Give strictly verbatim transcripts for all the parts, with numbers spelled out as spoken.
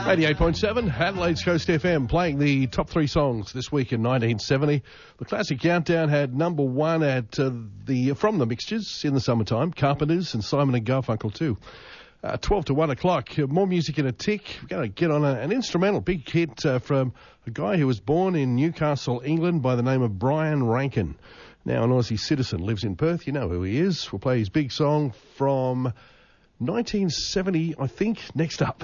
eighty-eight point seven, Adelaide's Coast F M, playing the top three songs this week in nineteen seventy. The Classic Countdown had number one at uh, the from the Mixtures in the summertime, Carpenters and Simon and Garfunkel too. Uh, twelve to one o'clock, uh, more music in a tick. We're going to get on a, an instrumental big hit uh, from a guy who was born in Newcastle, England, by the name of Brian Rankin. Now an Aussie citizen, lives in Perth. You know who he is. We'll play his big song from nineteen seventy, I think, next up.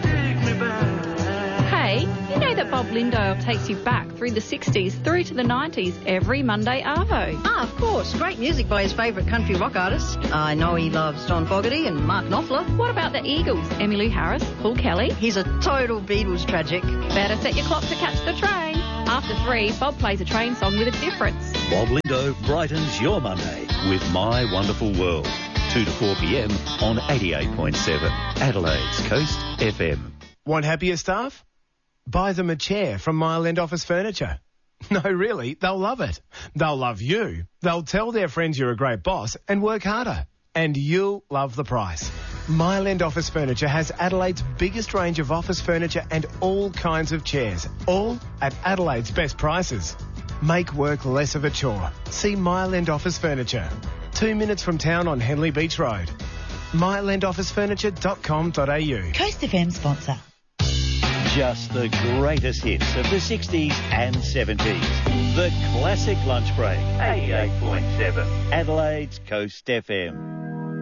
Hey, you know that Bob Lindale takes you back through the sixties through to the nineties every Monday Arvo. Ah, of course. Great music by his favourite country rock artists. I know he loves Don Fogerty and Mark Knopfler. What about the Eagles? Emmylou Harris, Paul Kelly? He's a total Beatles tragic. Better set your clock to catch the train. After three, Bob plays a train song with a difference. Bob Lindo brightens your Monday with My Wonderful World. two to four p.m. on eighty-eight point seven, Adelaide's Coast F M. Want happier staff? Buy them a chair from Mile End Office Furniture. No, really, they'll love it. They'll love you. They'll tell their friends you're a great boss and work harder. And you'll love the price. Mile End Office Furniture has Adelaide's biggest range of office furniture and all kinds of chairs, all at Adelaide's best prices. Make work less of a chore. See Mile End Office Furniture. Two minutes from town on Henley Beach Road. mile end office furniture dot com dot a u. Coast F M sponsor. Just the greatest hits of the sixties and seventies. The Classic Lunch Break, eighty-eight point seven, Adelaide's Coast F M.